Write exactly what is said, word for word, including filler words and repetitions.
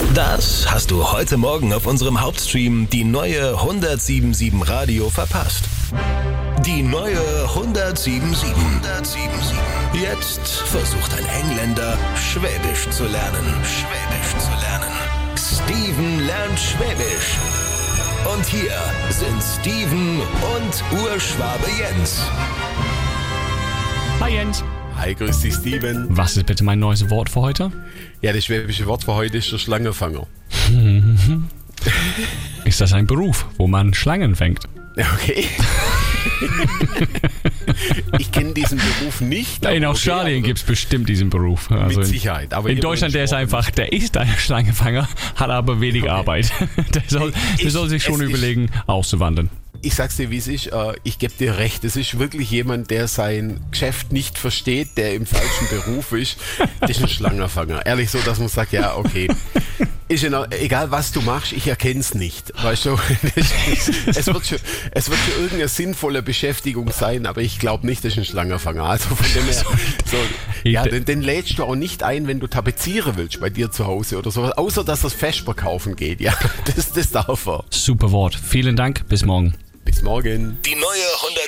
Das hast du heute Morgen auf unserem Hauptstream die neue hundertsieben Komma sieben Radio verpasst. Die neue hundertsieben Komma sieben. Jetzt versucht ein Engländer, Schwäbisch zu lernen. Schwäbisch zu lernen. Steven lernt Schwäbisch. Und hier sind Steven und Urschwabe Jens. Hi Jens. Hi, grüß dich Steven. Was ist bitte mein neues Wort für heute? Ja, das schwäbische Wort für heute ist der Schlangenfanger. Ist das ein Beruf, wo man Schlangen fängt? Okay. Ich kenne diesen Beruf nicht. In okay, Australien gibt es bestimmt diesen Beruf. Also mit Sicherheit. Aber in Deutschland, der ist einfach, der ist ein Schlangenfanger, hat aber wenig okay. Arbeit. Der soll, ich, der soll sich schon überlegen, ist, auszuwandern. Ich sag's dir, wie es ist. Ich gebe dir recht. Es ist wirklich jemand, der sein Geschäft nicht versteht, der im falschen Beruf ist. Das ist ein Schlangenfanger. Ehrlich so, dass man sagt, ja, okay. Ist ja noch, egal was du machst, ich erkenne es nicht. Weißt du, es wird, schon, es wird schon irgendeine sinnvolle Beschäftigung sein, aber ich glaube nicht, das ist ein Schlangenfanger. Also von dem her, so, ja, den, den lädst du auch nicht ein, wenn du tapezieren willst bei dir zu Hause oder sowas, außer dass das Vesper kaufen geht. Ja, das, das darf er. Super Wort. Vielen Dank. Bis morgen. Bis morgen. Die neue hundertsieben